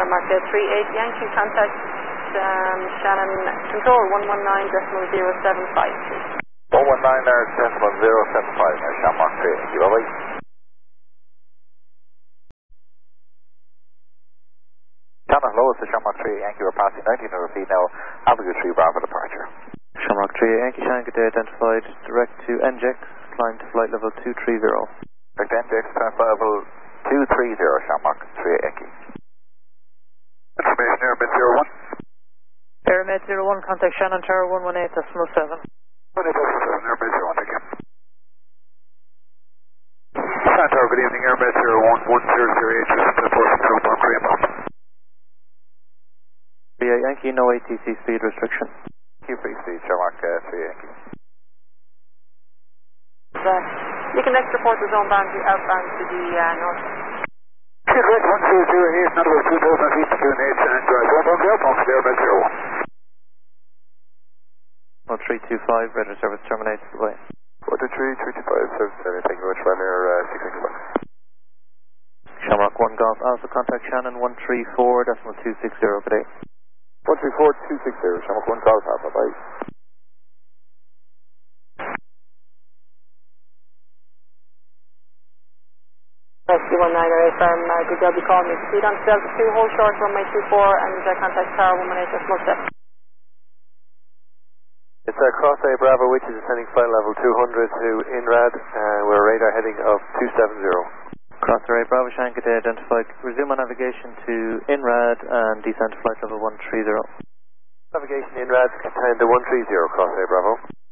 Shamrock 38 Yankee, contact Shannon Control 119.075. 119 there, decimal 075 there, Shamrock 3 Yankee, bye bye. Shannon, hello, it's the Shamrock 3 Yankee, we're passing 1900 feet now, Abigail 3 Bravo departure. Shamrock 3 Yankee, Shannon, good day, identified direct to NJX, climb to flight level 230. Direct NJX, climb flight level 230, Shamrock 3 Yankee. Information Airmed 01. Airmed 01, contact Shannon Tower 118.7. 118.7, Airmed 01, thank you. Shannon Tower, good evening, Airmed 01, 1008, just to the port from Melbourne, Graham up. Yankee, no ATC speed restriction. Free speed, Shamrock 3 Yankee. You can next report the zone boundary outbound to the north. Correct, 1008, not about 2,000 feet to 218, and drive 1 outbound to the Airmed 01. 325, radio service terminates, goodbye. 123, 325, service terminates, thank you very much, Ryanair 665. Shamrock 1 Golf Alpha, contact Shannon 134.260, good day. 134.260, Shamrock 1 Golf Alpha, bye. Rescue 198 firm, good job you called me. Proceed on to Delta 2, hold short, runway 24, and contact Tower 118.7. It's Cross A Bravo, which is ascending flight level 200 to INRAD, we're radar heading of 270. Cross A Bravo, Shannon, good day, identified. Resume on navigation to INRAD and descend to flight level 130. Navigation INRAD, contain the 130, Cross A Bravo.